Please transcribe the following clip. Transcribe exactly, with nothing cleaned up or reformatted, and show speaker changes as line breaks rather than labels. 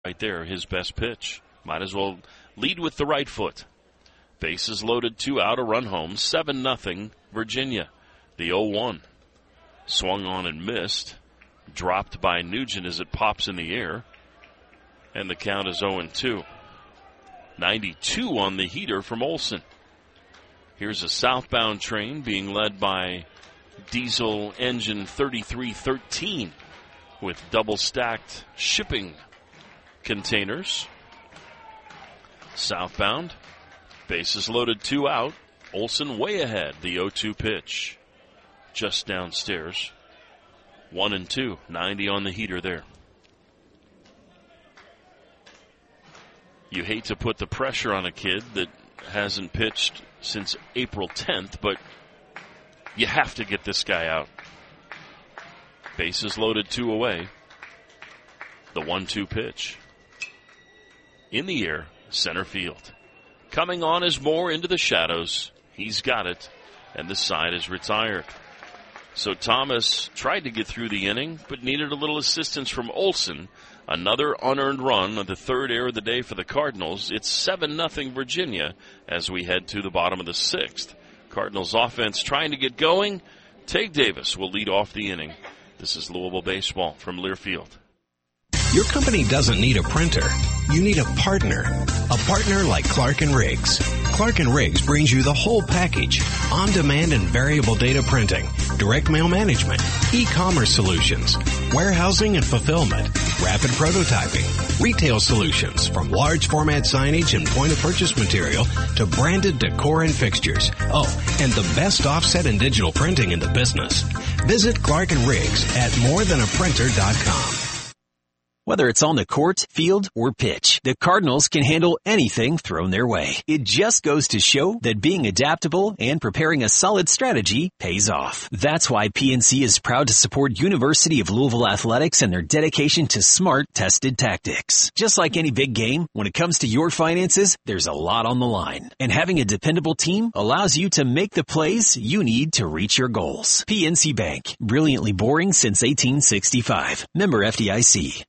Right there, his best pitch. Might as well lead with the right foot. Bases loaded, two out, a run home, seven nothing Virginia. The oh one. Swung on and missed. Dropped by Nugent as it pops in the air. And the count is oh and two. ninety-two on the heater from Olson. Here's a southbound train being led by diesel engine thirty-three thirteen with double-stacked shipping containers. Southbound, bases loaded, two out. Olson way ahead, the oh two pitch. Just downstairs. One and two, ninety on the heater there. You hate to put the pressure on a kid that hasn't pitched since April tenth, but you have to get this guy out. Bases loaded, two away. The one two pitch. In the air, center field. Coming on is Moore into the shadows. He's got it, and the side is retired. So Thomas tried to get through the inning, but needed a little assistance from Olson. Another unearned run on the third error of the day for the Cardinals. It's seven nothing Virginia as we head to the bottom of the sixth. Cardinals offense trying to get going. Tate Davis will lead off the inning. This is Louisville Baseball from Learfield.
Your company doesn't need a printer. You need a partner. A partner like Clark and Riggs. Clark and Riggs brings you the whole package. On-demand and variable data printing, direct mail management, e-commerce solutions, warehousing and fulfillment, rapid prototyping, retail solutions from large format signage and point-of-purchase material to branded decor and fixtures. Oh, and the best offset and digital printing in the business. Visit Clark and Riggs at more than a printer dot com.
Whether it's on the court, field, or pitch, the Cardinals can handle anything thrown their way. It just goes to show that being adaptable and preparing a solid strategy pays off. That's why P N C is proud to support University of Louisville Athletics and their dedication to smart, tested tactics. Just like any big game, when it comes to your finances, there's a lot on the line. And having a dependable team allows you to make the plays you need to reach your goals. P N C Bank, brilliantly boring since eighteen sixty-five. Member F D I C.